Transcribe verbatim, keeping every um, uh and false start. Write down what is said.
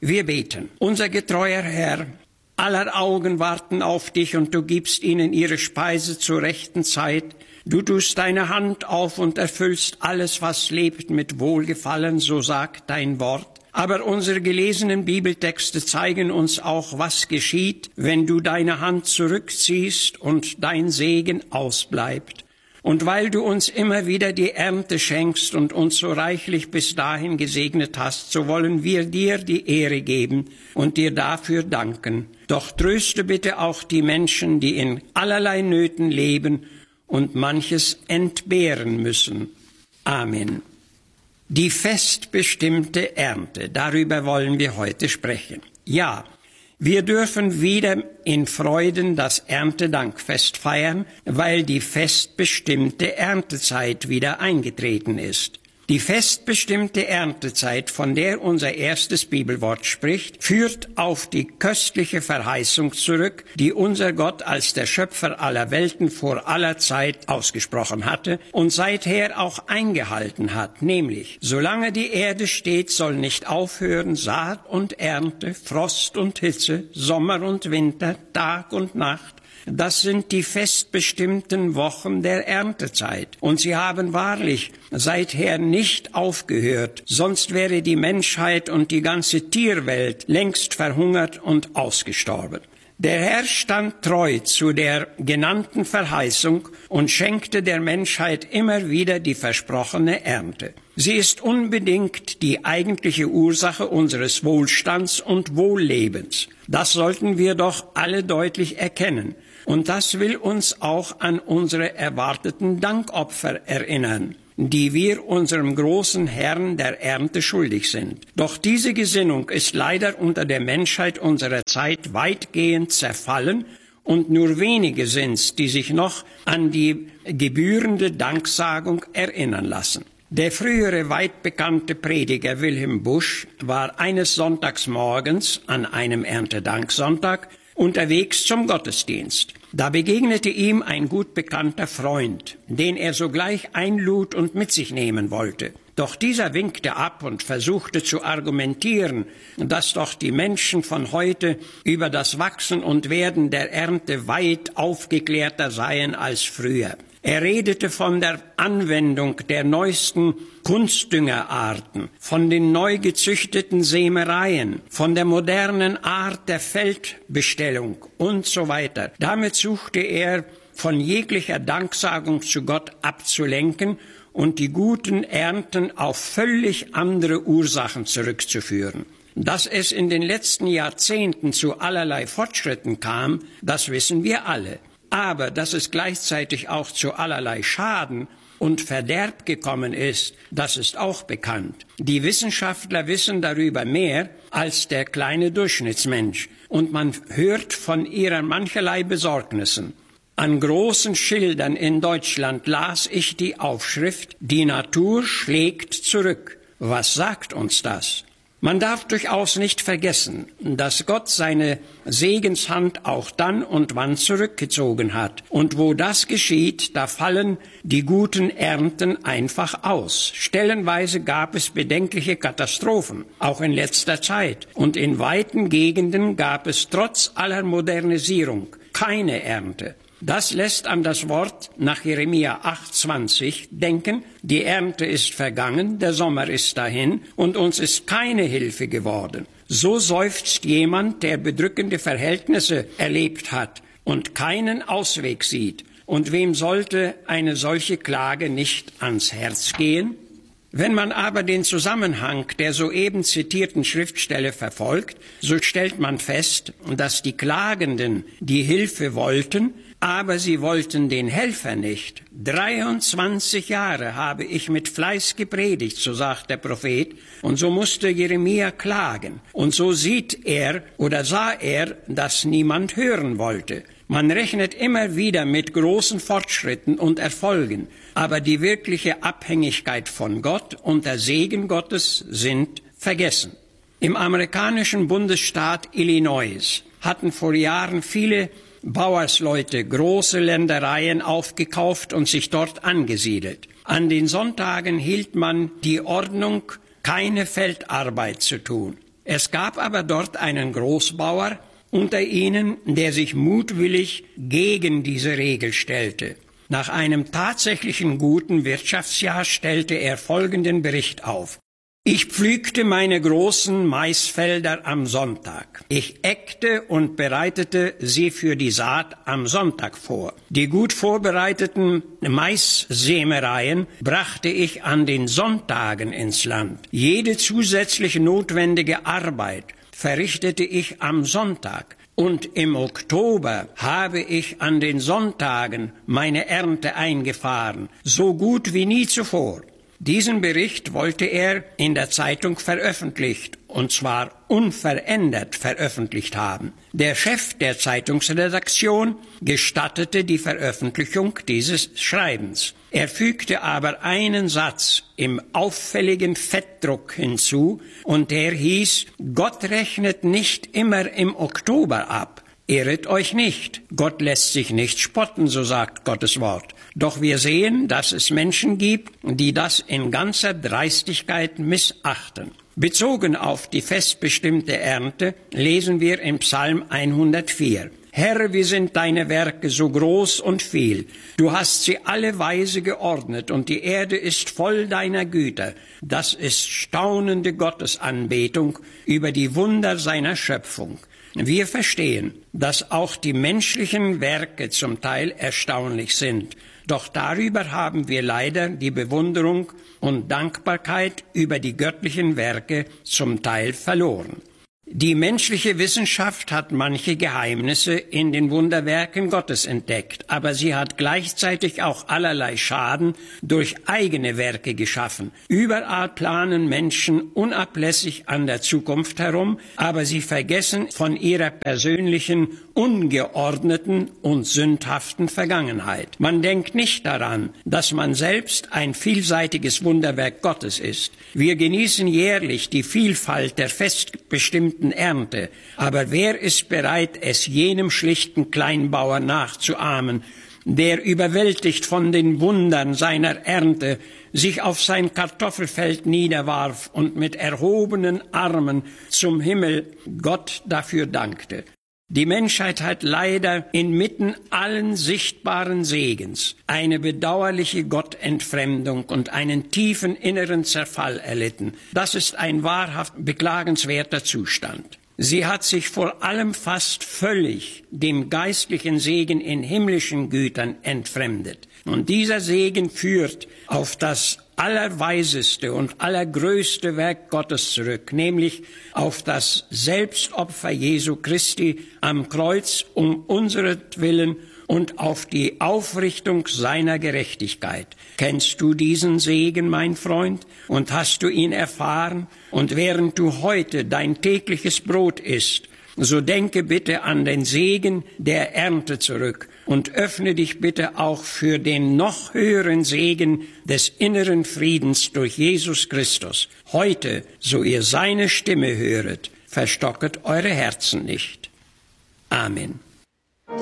Wir beten. Unser getreuer Herr, aller Augen warten auf dich und du gibst ihnen ihre Speise zur rechten Zeit. Du tust deine Hand auf und erfüllst alles, was lebt, mit Wohlgefallen, so sagt dein Wort. Aber unsere gelesenen Bibeltexte zeigen uns auch, was geschieht, wenn du deine Hand zurückziehst und dein Segen ausbleibt. Und weil du uns immer wieder die Ernte schenkst und uns so reichlich bis dahin gesegnet hast, so wollen wir dir die Ehre geben und dir dafür danken. Doch tröste bitte auch die Menschen, die in allerlei Nöten leben und manches entbehren müssen. Amen. Die festbestimmte Ernte, darüber wollen wir heute sprechen. Ja, wir dürfen wieder in Freuden das Erntedankfest feiern, weil die festbestimmte Erntezeit wieder eingetreten ist. Die festbestimmte Erntezeit, von der unser erstes Bibelwort spricht, führt auf die köstliche Verheißung zurück, die unser Gott als der Schöpfer aller Welten vor aller Zeit ausgesprochen hatte und seither auch eingehalten hat, nämlich: Solange die Erde steht, soll nicht aufhören Saat und Ernte, Frost und Hitze, Sommer und Winter, Tag und Nacht. Das sind die festbestimmten Wochen der Erntezeit. Und sie haben wahrlich seither nicht aufgehört, sonst wäre die Menschheit und die ganze Tierwelt längst verhungert und ausgestorben. Der Herr stand treu zu der genannten Verheißung und schenkte der Menschheit immer wieder die versprochene Ernte. Sie ist unbedingt die eigentliche Ursache unseres Wohlstands und Wohllebens. Das sollten wir doch alle deutlich erkennen. Und das will uns auch an unsere erwarteten Dankopfer erinnern, die wir unserem großen Herrn der Ernte schuldig sind. Doch diese Gesinnung ist leider unter der Menschheit unserer Zeit weitgehend zerfallen und nur wenige sind's, die sich noch an die gebührende Danksagung erinnern lassen. Der frühere weit bekannte Prediger Wilhelm Busch war eines Sonntagsmorgens an einem Erntedanksonntag unterwegs zum Gottesdienst. Da begegnete ihm ein gut bekannter Freund, den er sogleich einlud und mit sich nehmen wollte. Doch dieser winkte ab und versuchte zu argumentieren, dass doch die Menschen von heute über das Wachsen und Werden der Ernte weit aufgeklärter seien als früher. Er redete von der Anwendung der neuesten Kunstdüngerarten, von den neu gezüchteten Sämereien, von der modernen Art der Feldbestellung und so weiter. Damit suchte er, von jeglicher Danksagung zu Gott abzulenken und die guten Ernten auf völlig andere Ursachen zurückzuführen. Dass es in den letzten Jahrzehnten zu allerlei Fortschritten kam, das wissen wir alle. Aber dass es gleichzeitig auch zu allerlei Schaden und Verderb gekommen ist, das ist auch bekannt. Die Wissenschaftler wissen darüber mehr als der kleine Durchschnittsmensch und man hört von ihren mancherlei Besorgnissen. An großen Schildern in Deutschland las ich die Aufschrift: Die Natur schlägt zurück. Was sagt uns das? Man darf durchaus nicht vergessen, dass Gott seine Segenshand auch dann und wann zurückgezogen hat. Und wo das geschieht, da fallen die guten Ernten einfach aus. Stellenweise gab es bedenkliche Katastrophen, auch in letzter Zeit. Und in weiten Gegenden gab es trotz aller Modernisierung keine Ernte. Das lässt an das Wort nach Jeremia acht zwanzig denken: Die Ernte ist vergangen, der Sommer ist dahin und uns ist keine Hilfe geworden. So seufzt jemand, der bedrückende Verhältnisse erlebt hat und keinen Ausweg sieht. Und wem sollte eine solche Klage nicht ans Herz gehen? Wenn man aber den Zusammenhang der soeben zitierten Schriftstelle verfolgt, so stellt man fest, dass die Klagenden die Hilfe wollten, aber sie wollten den Helfer nicht. dreiundzwanzig Jahre habe ich mit Fleiß gepredigt, so sagt der Prophet, und so musste Jeremia klagen. Und so sieht er oder sah er, dass niemand hören wollte. Man rechnet immer wieder mit großen Fortschritten und Erfolgen, aber die wirkliche Abhängigkeit von Gott und der Segen Gottes sind vergessen. Im amerikanischen Bundesstaat Illinois hatten vor Jahren viele Bauersleute große Ländereien aufgekauft und sich dort angesiedelt. An den Sonntagen hielt man die Ordnung, keine Feldarbeit zu tun. Es gab aber dort einen Großbauer unter ihnen, der sich mutwillig gegen diese Regel stellte. Nach einem tatsächlichen guten Wirtschaftsjahr stellte er folgenden Bericht auf. Ich pflügte meine großen Maisfelder am Sonntag. Ich äckte und bereitete sie für die Saat am Sonntag vor. Die gut vorbereiteten Maissämereien brachte ich an den Sonntagen ins Land. Jede zusätzliche notwendige Arbeit verrichtete ich am Sonntag. Und im Oktober habe ich an den Sonntagen meine Ernte eingefahren, so gut wie nie zuvor. Diesen Bericht wollte er in der Zeitung veröffentlicht, und zwar unverändert veröffentlicht haben. Der Chef der Zeitungsredaktion gestattete die Veröffentlichung dieses Schreibens. Er fügte aber einen Satz im auffälligen Fettdruck hinzu, und der hieß: Gott rechnet nicht immer im Oktober ab. Irret euch nicht, Gott lässt sich nicht spotten, so sagt Gottes Wort. Doch wir sehen, dass es Menschen gibt, die das in ganzer Dreistigkeit missachten. Bezogen auf die festbestimmte Ernte lesen wir im Psalm hundertvier. Herr, wie sind deine Werke so groß und viel. Du hast sie alle weise geordnet, und die Erde ist voll deiner Güter. Das ist staunende Gottesanbetung über die Wunder seiner Schöpfung. Wir verstehen, dass auch die menschlichen Werke zum Teil erstaunlich sind. Doch darüber haben wir leider die Bewunderung und Dankbarkeit über die göttlichen Werke zum Teil verloren. Die menschliche Wissenschaft hat manche Geheimnisse in den Wunderwerken Gottes entdeckt, aber sie hat gleichzeitig auch allerlei Schaden durch eigene Werke geschaffen. Überall planen Menschen unablässig an der Zukunft herum, aber sie vergessen von ihrer persönlichen, ungeordneten und sündhaften Vergangenheit. Man denkt nicht daran, dass man selbst ein vielseitiges Wunderwerk Gottes ist. Wir genießen jährlich die Vielfalt der festbestimmten Ernte. Aber wer ist bereit, es jenem schlichten Kleinbauer nachzuahmen, der überwältigt von den Wundern seiner Ernte sich auf sein Kartoffelfeld niederwarf und mit erhobenen Armen zum Himmel Gott dafür dankte? Die Menschheit hat leider inmitten allen sichtbaren Segens eine bedauerliche Gottentfremdung und einen tiefen inneren Zerfall erlitten. Das ist ein wahrhaft beklagenswerter Zustand. Sie hat sich vor allem fast völlig dem geistlichen Segen in himmlischen Gütern entfremdet. Und dieser Segen führt auf das allerweiseste und allergrößte Werk Gottes zurück, nämlich auf das Selbstopfer Jesu Christi am Kreuz um unseretwillen und auf die Aufrichtung seiner Gerechtigkeit. Kennst du diesen Segen, mein Freund, und hast du ihn erfahren? Und während du heute dein tägliches Brot isst, so denke bitte an den Segen der Ernte zurück und öffne dich bitte auch für den noch höheren Segen des inneren Friedens durch Jesus Christus. Heute, so ihr seine Stimme höret, verstocket eure Herzen nicht. Amen.